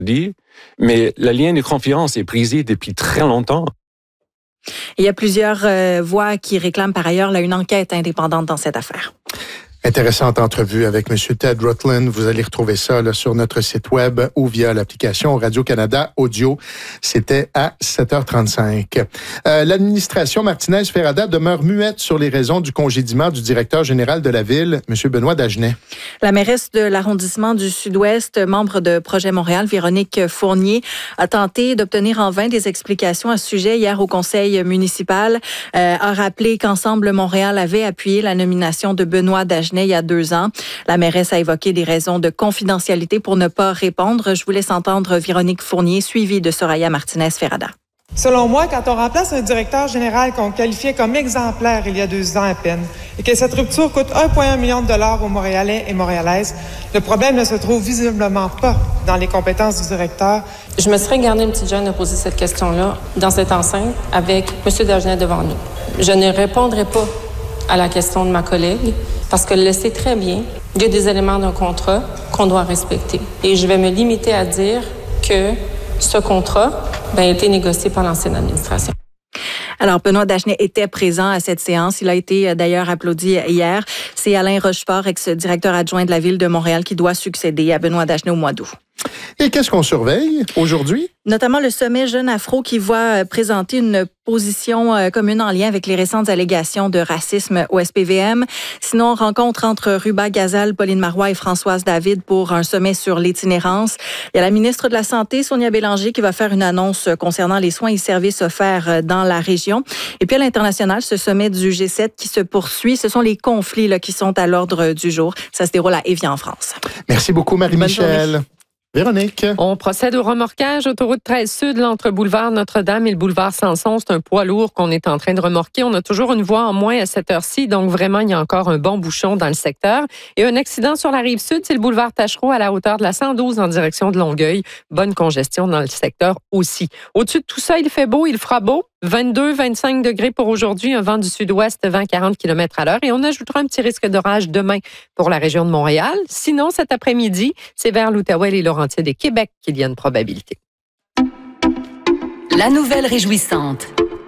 dit, mais le lien de confiance est brisé depuis très longtemps. Il y a plusieurs voix qui réclament par ailleurs une enquête indépendante dans cette affaire. Intéressante entrevue avec M. Ted Rutland. Vous allez retrouver ça là, sur notre site web ou via l'application Radio-Canada Audio. C'était à 7h35. L'administration Martinez-Ferrada demeure muette sur les raisons du congédiement du directeur général de la Ville, M. Benoît Dagenais. La mairesse de l'arrondissement du Sud-Ouest, membre de Projet Montréal, Véronique Fournier, a tenté d'obtenir en vain des explications à ce sujet hier au conseil municipal. A rappelé qu'Ensemble Montréal avait appuyé la nomination de Benoît Dagenais il y a 2 ans. La mairesse a évoqué des raisons de confidentialité pour ne pas répondre. Je vous laisse entendre Véronique Fournier, suivie de Soraya Martinez-Ferrada. Selon moi, quand on remplace un directeur général qu'on qualifiait comme exemplaire il y a 2 ans à peine et que cette rupture coûte 1,1 million de dollars aux Montréalais et Montréalaises, le problème ne se trouve visiblement pas dans les compétences du directeur. Je me serais gardé une petite gêne de poser cette question-là dans cette enceinte avec M. Dagenais devant nous. Je ne répondrai pas à la question de ma collègue parce qu'elle le sait très bien. Il y a des éléments d'un contrat qu'on doit respecter. Et je vais me limiter à dire que ce contrat a été négocié par l'ancienne administration. Alors, Benoît Dagenais était présent à cette séance. Il a été d'ailleurs applaudi hier. C'est Alain Rochefort, ex-directeur adjoint de la Ville de Montréal, qui doit succéder à Benoît Dagenais au mois d'août. Et qu'est-ce qu'on surveille aujourd'hui? Notamment le sommet Jeune Afro qui va présenter une position commune en lien avec les récentes allégations de racisme au SPVM. Sinon, rencontre entre Ruba Gazal, Pauline Marois et Françoise David pour un sommet sur l'itinérance. Il y a la ministre de la Santé, Sonia Bélanger, qui va faire une annonce concernant les soins et services offerts dans la région. Et puis à l'international, ce sommet du G7 qui se poursuit. Ce sont les conflits qui sont à l'ordre du jour. Ça se déroule à Évian, en France. Merci beaucoup, Marie-Michel. Véronique. On procède au remorquage. Autoroute 13 Sud, l'entre boulevard Notre-Dame et le boulevard Samson. C'est un poids lourd qu'on est en train de remorquer. On a toujours une voie en moins à cette heure-ci, donc vraiment, il y a encore un bon bouchon dans le secteur. Et un accident sur la rive sud, c'est le boulevard Tachereau à la hauteur de la 112 en direction de Longueuil. Bonne congestion dans le secteur aussi. Au-dessus de tout ça, il fait beau, il fera beau. 22-25 degrés pour aujourd'hui, un vent du sud-ouest 20-40 km à l'heure. Et on ajoutera un petit risque d'orage demain pour la région de Montréal. Sinon, cet après-midi, c'est vers l'Outaouais et Laurentides et Québec qu'il y a une probabilité. La nouvelle réjouissante.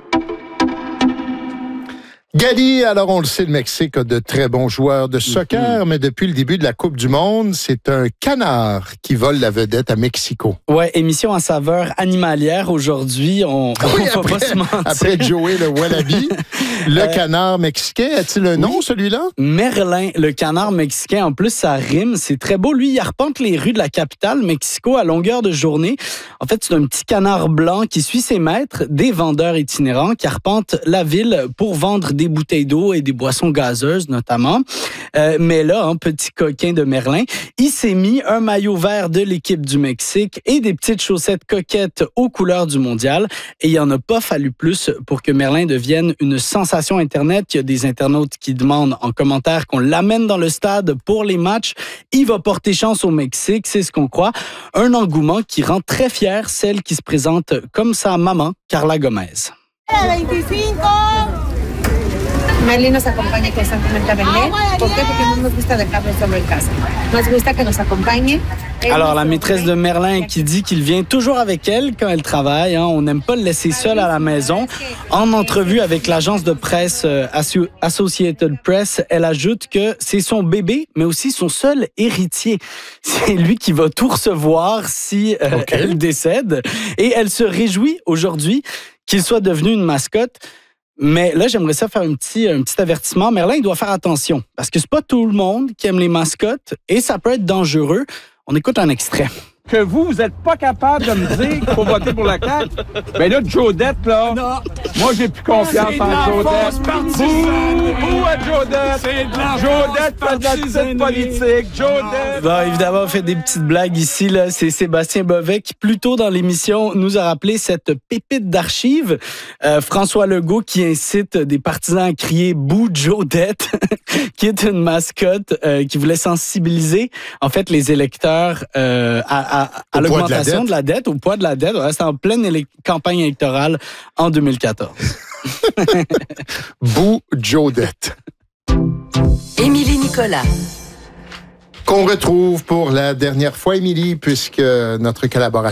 Gali, alors on le sait, le Mexique a de très bons joueurs de soccer, mais depuis le début de la Coupe du Monde, c'est un canard qui vole la vedette à Mexico. Ouais, émission à saveur animalière aujourd'hui. On va pas se mentir. Après Joey le Wallaby, le canard mexicain, a-t-il un nom, celui-là? Merlin, le canard mexicain. En plus, ça rime, c'est très beau. Lui, il arpente les rues de la capitale, Mexico, à longueur de journée. En fait, c'est un petit canard blanc qui suit ses maîtres, des vendeurs itinérants qui arpentent la ville pour vendre des bouteilles d'eau et des boissons gazeuses, notamment. Mais là, petit coquin de Merlin, il s'est mis un maillot vert de l'équipe du Mexique et des petites chaussettes coquettes aux couleurs du mondial. Et il en a pas fallu plus pour que Merlin devienne une sensation Internet. Il y a des internautes qui demandent en commentaire qu'on l'amène dans le stade pour les matchs. Il va porter chance au Mexique, c'est ce qu'on croit. Un engouement qui rend très fière celle qui se présente comme sa maman, Carla Gomez. 25. Merlin nos acompaña constantemente a vender. ¿Por qué? Porque no nos gusta dejarlo solo en casa. Nos gusta que nos acompañe. Alors, la maîtresse de Merlin qui dit qu'il vient toujours avec elle quand elle travaille. On n'aime pas le laisser seul à la maison. En entrevue avec l'agence de presse Associated Press, elle ajoute que c'est son bébé, mais aussi son seul héritier. C'est lui qui va tout recevoir si elle décède. Et elle se réjouit aujourd'hui qu'il soit devenu une mascotte. Mais là, j'aimerais ça faire un petit avertissement. Merlin, il doit faire attention parce que c'est pas tout le monde qui aime les mascottes et ça peut être dangereux. On écoute un extrait. Que vous êtes pas capable de me dire qu'il faut voter pour la CAQ. Ben là, Jodette, là, non. Moi, j'ai plus confiance en Jodette. Bouh à Jodette. Jodette fait de la petite politique. Jodette. Bon, évidemment, on fait des petites blagues ici. Là. C'est Sébastien Bovet qui, plus tôt dans l'émission, nous a rappelé cette pépite d'archives. François Legault qui incite des partisans à crier « Bouh Jodette », qui est une mascotte qui voulait sensibiliser, en fait, les électeurs à l'augmentation de la dette, au poids de la dette. C'était en pleine campagne électorale en 2014. Bouh Jodette. Émilie Nicolas. Qu'on retrouve pour la dernière fois, Émilie, puisque notre collaboration